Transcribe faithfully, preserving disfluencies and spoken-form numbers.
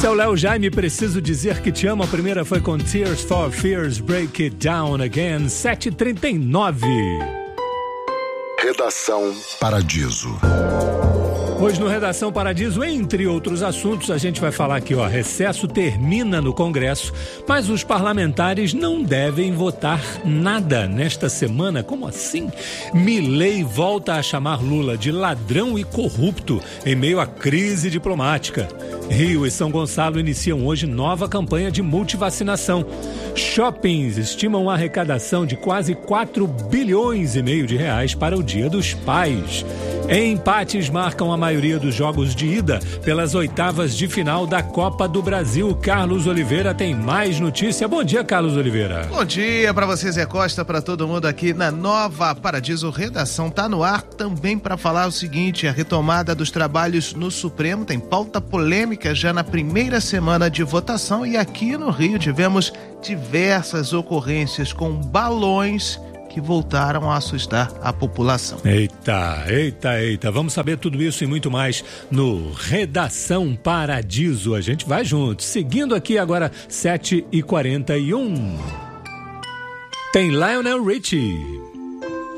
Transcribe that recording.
Esse é o Léo Jaime, Preciso Dizer Que Te Amo. A primeira foi com Tears for Fears, Break It Down Again, sete e trinta e nove. Redação Paradiso. Hoje no Redação Paradiso, entre outros assuntos, a gente vai falar aqui, ó, recesso termina no Congresso, mas os parlamentares não devem votar nada nesta semana. Como assim? Milei volta a chamar Lula de ladrão e corrupto em meio à crise diplomática. Rio e São Gonçalo iniciam hoje nova campanha de multivacinação. Shoppings estimam a arrecadação de quase quatro bilhões e meio de reais para o Dia dos Pais. Empates marcam a maioria dos jogos de ida pelas oitavas de final da Copa do Brasil. Carlos Oliveira tem mais notícia. Bom dia, Carlos Oliveira. Bom dia para você, Zé Costa, para todo mundo aqui na Nova Paradiso. Redação tá no ar também para falar o seguinte: a retomada dos trabalhos no Supremo tem pauta polêmica já na primeira semana de votação, e aqui no Rio tivemos diversas ocorrências com balões que voltaram a assustar a população. Eita, eita, eita. Vamos saber tudo isso e muito mais no Redação Paradiso. A gente vai junto. Seguindo aqui agora, sete e quarenta e um. Tem Lionel Richie.